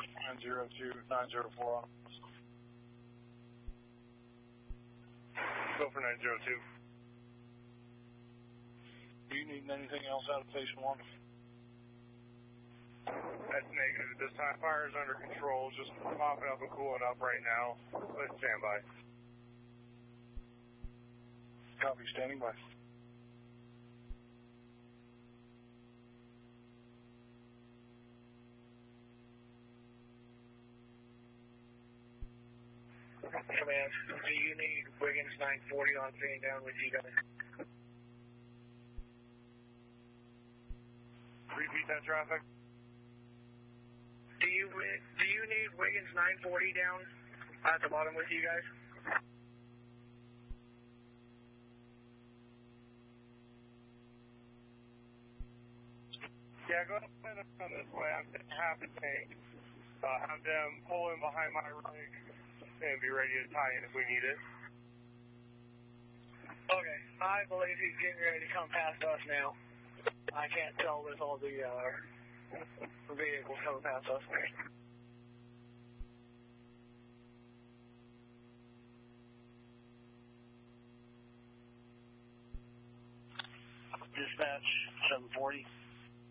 902-904 on. Go for 902. Do you need anything else out of Station 1? That's negative at this time. Fire is under control. Just popping up and cooling up right now. Let's stand by. Copy, standing by. Command, do you need Wiggins 940 on staying down with you guys? Repeat that traffic. Do you need Wiggins 940 down at the bottom with you guys? Yeah, go ahead and come this way. I'm half a tank. Have them pull in behind my rig and be ready to tie in if we need it. Okay, I believe he's getting ready to come past us now. I can't tell with all the vehicles coming past us. Dispatch 740.